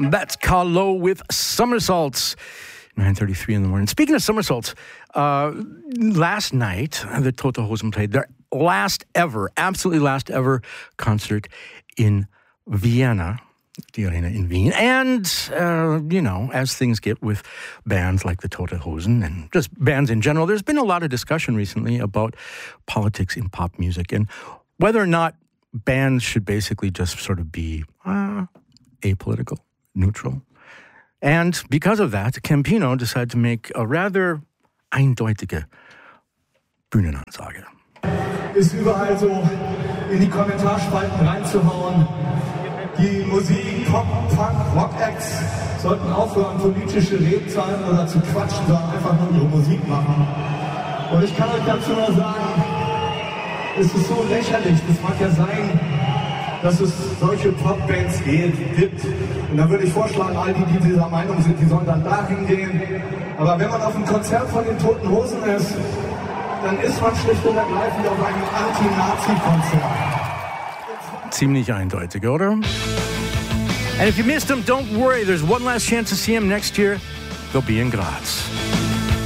That's Carl Lowe with Somersaults. 9:33 in the morning. Speaking of somersaults, last night the Tote Hosen played their absolutely last ever concert in Vienna, the arena in Wien. And, as things get with bands like the Tote Hosen and just bands in general, there's been a lot of discussion recently about politics in pop music and whether or not bands should basically just sort of be apolitical, neutral. And because of that, Campino decided to make a rather eindeutige Bühnenansage. Ist überall so in die Kommentarspalten reinzuhauen. Die Musik, Pop, Punk, Rock-Acts sollten aufhören, politische Redezeilen oder zu quatschen, sondern einfach nur ihre Musik machen. Und ich kann euch dazu nur sagen, es ist so lächerlich, das mag ja sein, dass es solche Popbands gibt. Und da würde ich vorschlagen, all die dieser Meinung sind, die sollen dann dahin gehen. Aber wenn man auf einem Konzert von den Toten Hosen ist, dann ist man schlicht und ergreifend auf einem Anti-Nazi-Konzert. Ziemlich eindeutig, oder? And if you missed him, don't worry. There's one last chance to see him next year. They'll be in Graz.